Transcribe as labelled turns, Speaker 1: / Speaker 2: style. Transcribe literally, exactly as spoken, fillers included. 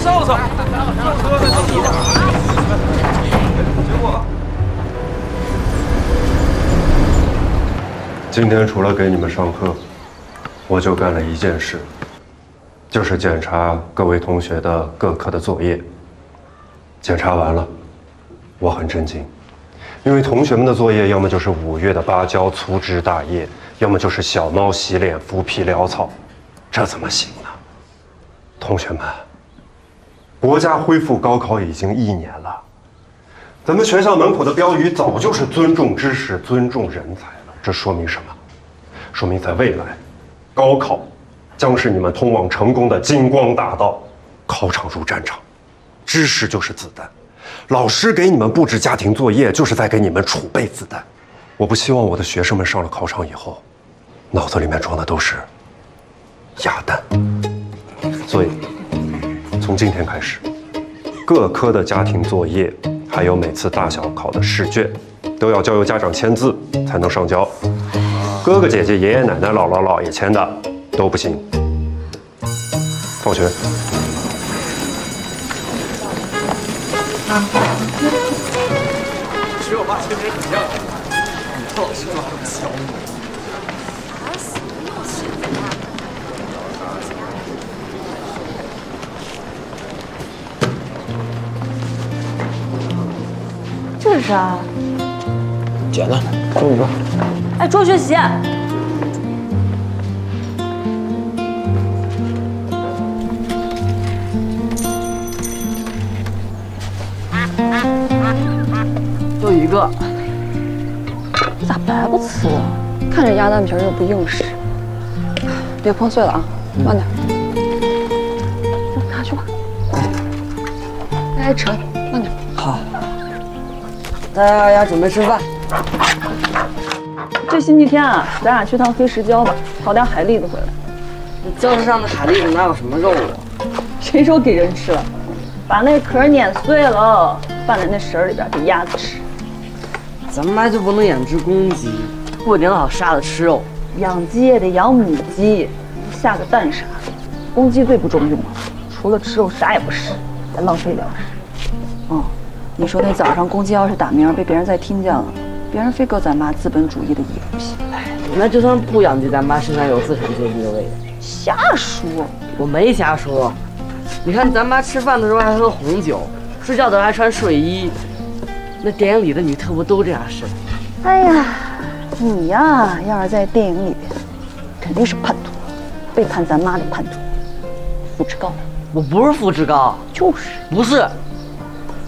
Speaker 1: 上上，上车再上车。结果，
Speaker 2: 今天除了给你们上课，我就干了一件事，就是检查各位同学的各科的作业。检查完了，我很震惊，因为同学们的作业要么就是五月的芭蕉粗枝大叶，要么就是小猫洗脸浮皮潦草，这怎么行呢？同学们，国家恢复高考已经一年了，咱们学校门口的标语早就是尊重知识、尊重人才了。这说明什么？说明在未来，高考将是你们通往成功的金光大道。考场如战场，知识就是子弹，老师给你们布置家庭作业，就是在给你们储备子弹。我不希望我的学生们上了考场以后，脑子里面装的都是鸭蛋。所以，从今天开始，各科的家庭作业，还有每次大小考的试卷，都要交由家长签字才能上交。哥哥姐姐、爷爷奶奶、姥姥姥爷签的都不行。放学。
Speaker 1: 学我爸签名很像，你看老师干嘛这么削你？
Speaker 3: 这是啥？
Speaker 4: 剪子，给你吧。
Speaker 3: 哎，周学习。
Speaker 4: 就一个。
Speaker 3: 你咋白不吃啊？
Speaker 5: 看着鸭蛋皮又不硬实，别碰碎了啊，慢点。拿去吧。哎，扯，慢点。
Speaker 4: 好。大家呀，准备吃饭。
Speaker 5: 这星期天啊，咱俩去趟黑石礁吧，跑点海蛎子回来。
Speaker 4: 这礁石上的海蛎子哪有什么肉啊？
Speaker 5: 谁说给人吃了？把那壳碾碎了，拌在那食儿里边给鸭子吃。
Speaker 4: 咱们妈就不能养只公鸡，过年好杀了吃肉。
Speaker 5: 养鸡也得养母鸡，下个蛋啥的。公鸡最不中用了，除了吃肉啥也不是，还浪费粮食。哦，你说那早上公鸡要是打鸣被别人再听见了，别人非搁咱妈资本主义的衣服洗。
Speaker 4: 那就算不养鸡，咱妈身上有资产阶级的味道。
Speaker 5: 瞎说，
Speaker 4: 我没瞎说。你看咱妈吃饭的时候还喝红酒，睡觉的时候还穿睡衣。那电影里的女特务都这样式的。
Speaker 5: 哎呀，你呀，要是在电影里边，肯定是叛徒，背叛咱妈的叛徒，付志高。
Speaker 4: 我不是付志高，
Speaker 5: 就是
Speaker 4: 不是。